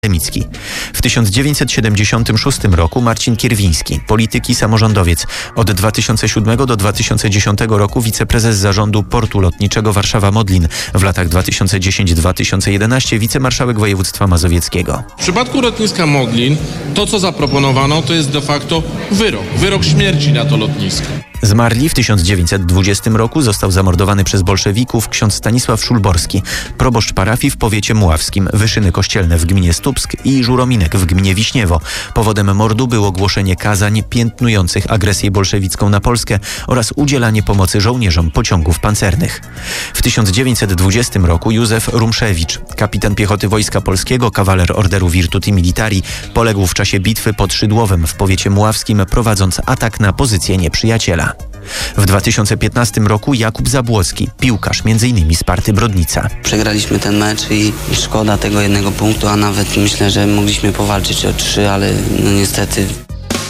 akademicki. W 1976 roku Marcin Kierwiński, polityk i samorządowiec. Od 2007 do 2010 roku wiceprezes zarządu portu lotniczego Warszawa-Modlin. W latach 2010-2011 wicemarszałek województwa mazowieckiego. W przypadku lotniska Modlin to, co zaproponowano, to jest de facto wyrok śmierci na to lotnisko. Zmarli w 1920 roku, został zamordowany przez bolszewików ksiądz Stanisław Szulborski, proboszcz parafii w powiecie muławskim, wyszyny kościelne w gminie Stupsk i Żurominek w gminie Wiśniewo. Powodem mordu było głoszenie kazań piętnujących agresję bolszewicką na Polskę oraz udzielanie pomocy żołnierzom pociągów pancernych. W 1920 roku Józef Rumszewicz, kapitan piechoty Wojska Polskiego, kawaler Orderu Virtuti Militari, poległ w czasie bitwy pod Szydłowem w powiecie muławskim, prowadząc atak na pozycję nieprzyjaciela. W 2015 roku Jakub Zabłocki, piłkarz m.in. Sparty Brodnica. Przegraliśmy ten mecz i szkoda tego jednego punktu, a nawet myślę, że mogliśmy powalczyć o 3, ale niestety